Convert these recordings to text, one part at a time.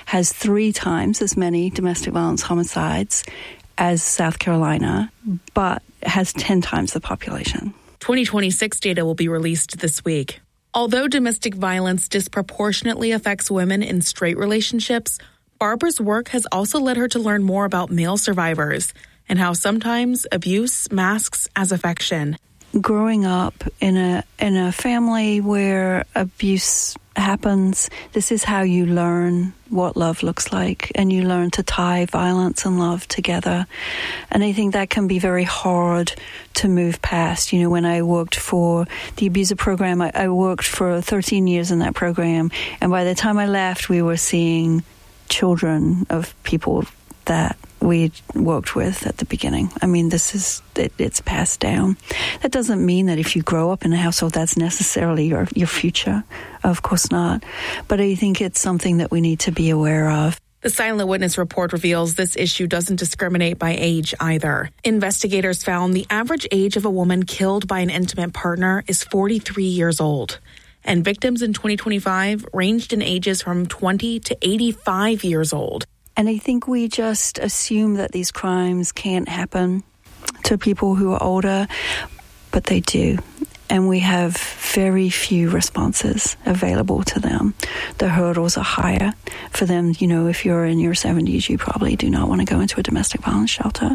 has 3 times as many domestic violence homicides as South Carolina, but has 10 times the population. 2026 data will be released this week. Although domestic violence disproportionately affects women in straight relationships, Barbara's work has also led her to learn more about male survivors and how sometimes abuse masks as affection. Growing up in a family where abuse happens, this is how you learn what love looks like, and you learn to tie violence and love together. And I think that can be very hard to move past. You know, when I worked for the abuser program, I worked for 13 years in that program, and by the time I left, we were seeing children of people that we worked with at the beginning. I mean, it's passed down. That doesn't mean that if you grow up in a household, that's necessarily your future. Of course not. But I think it's something that we need to be aware of. The Silent Witness report reveals this issue doesn't discriminate by age either. Investigators found the average age of a woman killed by an intimate partner is 43 years old. And victims in 2025 ranged in ages from 20 to 85 years old. And I think we just assume that these crimes can't happen to people who are older, but they do. And we have very few responses available to them. The hurdles are higher for them. You know, if you're in your 70s, you probably do not want to go into a domestic violence shelter.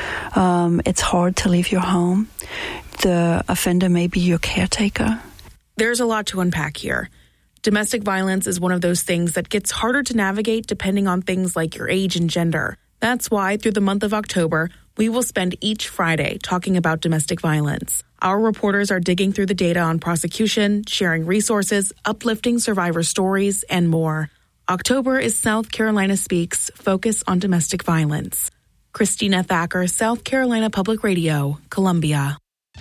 It's hard to leave your home. The offender may be your caretaker. There's a lot to unpack here. Domestic violence is one of those things that gets harder to navigate depending on things like your age and gender. That's why through the month of October, we will spend each Friday talking about domestic violence. Our reporters are digging through the data on prosecution, sharing resources, uplifting survivor stories, and more. October is South Carolina Speaks, Focus on Domestic Violence. Christina Thacker, South Carolina Public Radio, Columbia.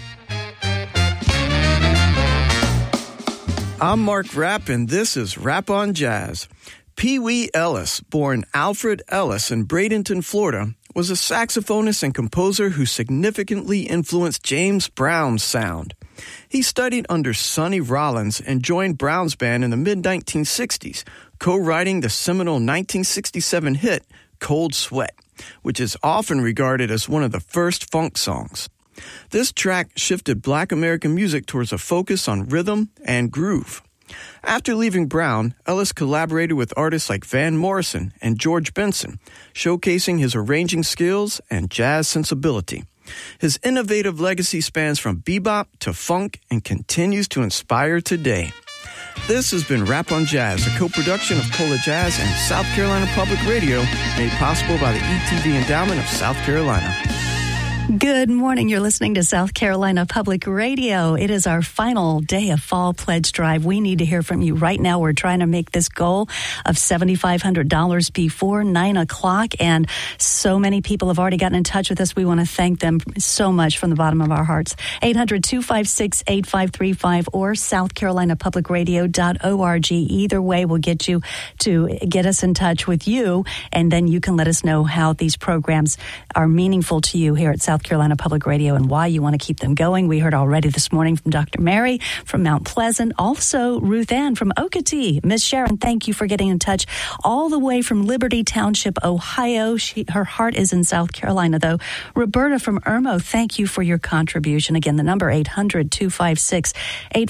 I'm Mark Rapp, and this is Rap on Jazz. Pee Wee Ellis, born Alfred Ellis in Bradenton, Florida, was a saxophonist and composer who significantly influenced James Brown's sound. He studied under Sonny Rollins and joined Brown's band in the mid-1960s, co-writing the seminal 1967 hit, Cold Sweat, which is often regarded as one of the first funk songs. This track shifted Black American music towards a focus on rhythm and groove. After leaving Brown, Ellis collaborated with artists like Van Morrison and George Benson, showcasing his arranging skills and jazz sensibility. His innovative legacy spans from bebop to funk and continues to inspire today. This has been Rap on Jazz, a co-production of Cola Jazz and South Carolina Public Radio, made possible by the ETV Endowment of South Carolina. Good morning. You're listening to South Carolina Public Radio. It is our final day of Fall Pledge Drive. We need to hear from you right now. We're trying to make this goal of $7,500 before 9 o'clock, and so many people have already gotten in touch with us. We want to thank them so much from the bottom of our hearts. 800-256-8535 or southcarolinapublicradio.org. Either way will get you to get us in touch with you, and then you can let us know how these programs are meaningful to you here at South Carolina Public Radio and why you want to keep them going. We heard already this morning from Dr. Mary from Mount Pleasant, also Ruth Ann from Okatee. Miss Sharon, thank you for getting in touch all the way from Liberty Township, Ohio. Her heart is in South Carolina, though. Roberta from Irmo, thank you for your contribution. Again, the number 800-256-8535,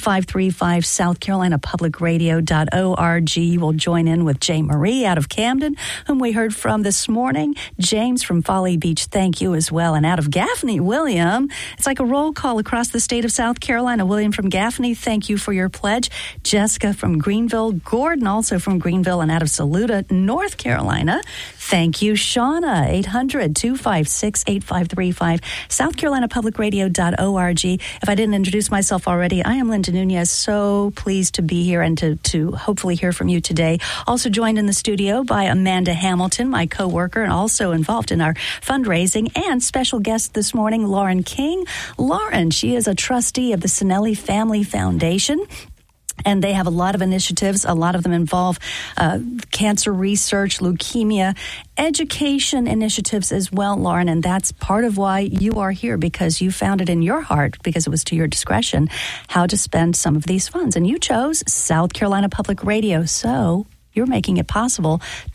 southcarolinapublicradio.org. You will join in with Jay Marie out of Camden, whom we heard from this morning. James from Folly Beach, thank you as well. And out of Gaffney, William. It's like a roll call across the state of South Carolina. William from Gaffney, thank you for your pledge. Jessica from Greenville. Gordon also from Greenville and out of Saluda, North Carolina. Thank you, Shauna. 800-256-8535, southcarolinapublicradio.org. If I didn't introduce myself already, I am Linda Nunez. So pleased to be here and to hopefully hear from you today. Also joined in the studio by Amanda Hamilton, my co-worker, and also involved in our fundraising, and special guest this morning, Lauren King. Lauren, she is a trustee of the Sinelli Family Foundation. And they have a lot of initiatives. A lot of them involve cancer research, leukemia, education initiatives as well, Lauren. And that's part of why you are here, because you found it in your heart, because it was to your discretion, how to spend some of these funds. And you chose South Carolina Public Radio. So you're making it possible